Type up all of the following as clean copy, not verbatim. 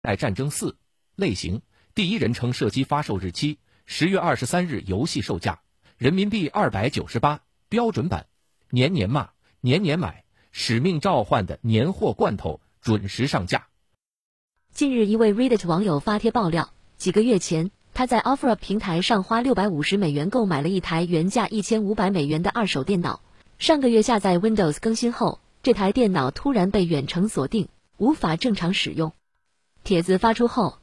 代战争4类型，第一人称射击发售日期10月23日，游戏售价人民币298，标准版，年年骂，年年买，使命召唤的年货罐头准时上架。 近日，一位 Reddit 网友发帖爆料，几个月前，他在 OfferUp 平台上花650美元购买了一台原价1500美元的二手电脑。上个月下载 Windows 更新后，这台电脑突然被远程锁定，无法正常使用。帖子发出后，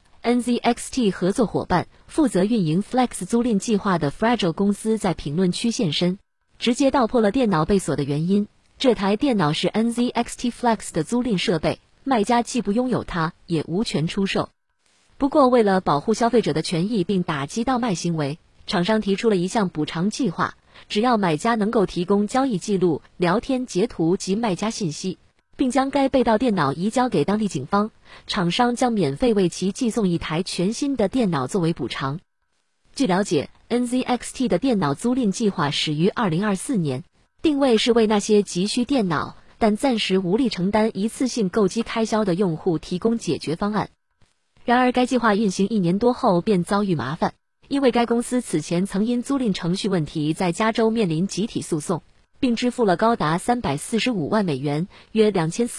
NZXT 合作伙伴负责运营 Flex 租赁计划的 Fragile 公司在评论区现身，直接道破了电脑被锁的原因。这台电脑是 NZXT Flex 的租赁设备，卖家既不拥有它，也无权出售。不过，为了保护消费者的权益并打击盗卖行为，厂商提出了一项补偿计划，只要买家能够提供交易记录、聊天截图及卖家信息，并将该被盗电脑移交给当地警方，厂商将免费为其寄送一台全新的电脑作为补偿。据了解， NZXT 的电脑租赁计划始于2024年，定位是为那些急需电脑但暂时无力承担一次性购机开销的用户提供解决方案。然而，该计划运行1年多后便遭遇麻烦，因为该公司此前曾因租赁程序问题在加州面临集体诉讼，并支付了高达345万美元，约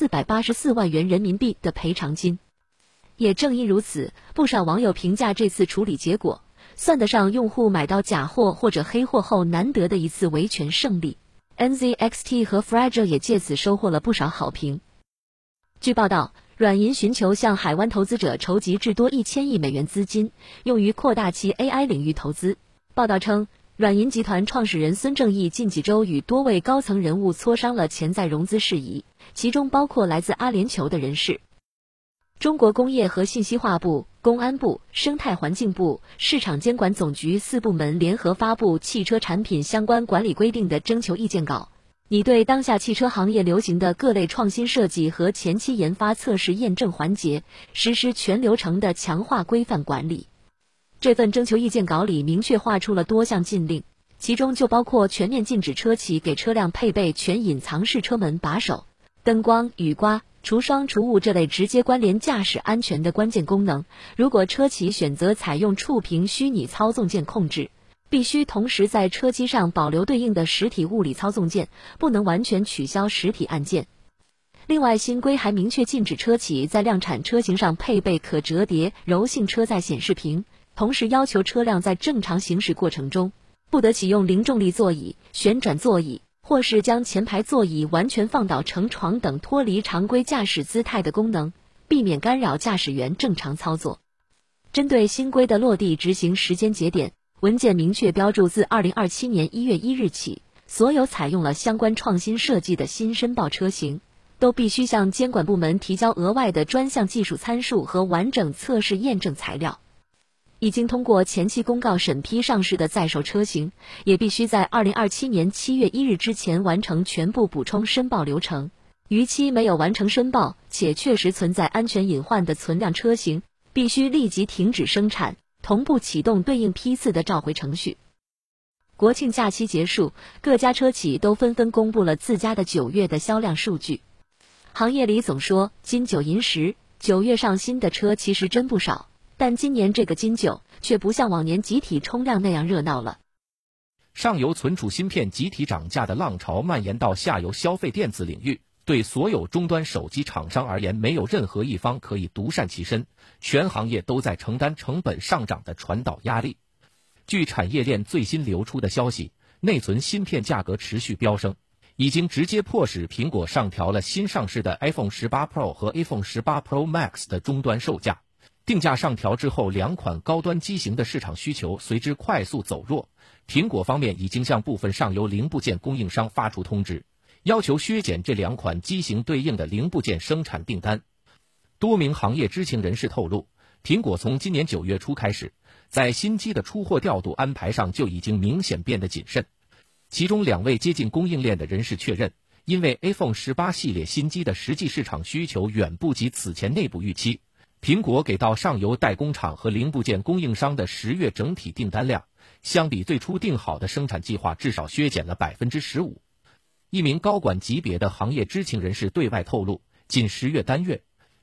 2484万元人民币的赔偿金。也正因如此，不少网友评价这次处理结果，算得上用户买到假货或者黑货后难得的一次维权胜利。NZXT 和 Fragile 也借此收获了不少好评。据报道，软银寻求向海湾投资者筹集至多1000亿美元资金，用于扩大其 AI 领域投资。报道称，软银集团创始人孙正义近几周与多位高层人物磋商了潜在融资事宜，其中包括来自阿联酋的人士。中国工业和信息化部、公安部、生态环境部、市场监管总局4部门联合发布汽车产品相关管理规定的征求意见稿，拟对当下汽车行业流行的各类创新设计和前期研发测试验证环节实施全流程的强化规范管理。这份征求意见稿里明确划出了多项禁令，其中就包括全面禁止车企给车辆配备全隐藏式车门把手、灯光、雨刮、除霜除雾这类直接关联驾驶安全的关键功能。如果车企选择采用触屏虚拟操纵键控制，必须同时在车机上保留对应的实体物理操纵键，不能完全取消实体按键。另外，新规还明确禁止车企在量产车型上配备可折叠柔性车载显示屏，同时要求车辆在正常行驶过程中不得启用零重力座椅、旋转座椅，或是将前排座椅完全放倒成床等脱离常规驾驶姿态的功能，避免干扰驾驶员正常操作。针对新规的落地执行时间节点，文件明确标注自2027年1月1日起，所有采用了相关创新设计的新申报车型，都必须向监管部门提交额外的专项技术参数和完整测试验证材料。已经通过前期公告审批上市的在售车型，也必须在2027年7月1日之前完成全部补充申报流程。逾期没有完成申报且确实存在安全隐患的存量车型，必须立即停止生产，同步启动对应批次的召回程序。国庆假期结束，各家车企都纷纷公布了自家的9月的销量数据。行业里总说金9银10，9月上新的车其实真不少，但今年这个金9却不像往年集体冲量那样热闹了。 上游存储芯片集体涨价的浪潮蔓延到下游消费电子领域，对所有终端手机厂商而言，没有任何一方可以独善其身，全行业都在承担成本上涨的传导压力。据产业链最新流出的消息，内存芯片价格持续飙升，已经直接迫使苹果上调了新上市的 iPhone 18 Pro 和 iPhone 18 Pro Max 的终端售价。定价上调之后，两款高端机型的市场需求随之快速走弱。苹果方面已经向部分上游零部件供应商发出通知，要求削减这两款机型对应的零部件生产订单。多名行业知情人士透露，苹果从今年9月初开始，在新机的出货调度安排上就已经明显变得谨慎。其中2位接近供应链的人士确认，因为 iPhone 18系列新机的实际市场需求远不及此前内部预期，苹果给到上游代工厂和零部件供应商的10月整体订单量，相比最初定好的生产计划至少削减了 15%。一名高管级别的行业知情人士对外透露，仅10月单月，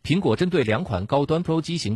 苹果针对两款高端 Pro 机型